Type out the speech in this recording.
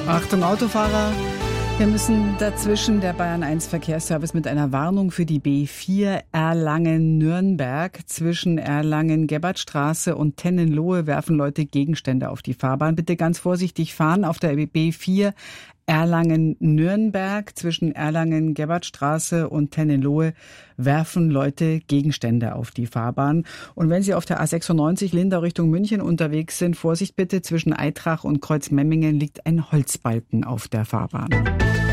Achtung Autofahrer, wir müssen dazwischen. Der Bayern 1 Verkehrsservice mit einer Warnung für die B4 Erlangen-Nürnberg. Zwischen Erlangen-Gebhartstraße und Tennenlohe werfen Leute Gegenstände auf die Fahrbahn. Bitte ganz vorsichtig fahren auf der B4 Erlangen-Nürnberg. Zwischen Erlangen-Gebhartstraße und Tennenlohe werfen Leute Gegenstände auf die Fahrbahn. Und wenn Sie auf der A96 Lindau Richtung München unterwegs sind, Vorsicht bitte, zwischen Aitrach und Kreuzmemmingen liegt ein Holzbalken auf der Fahrbahn.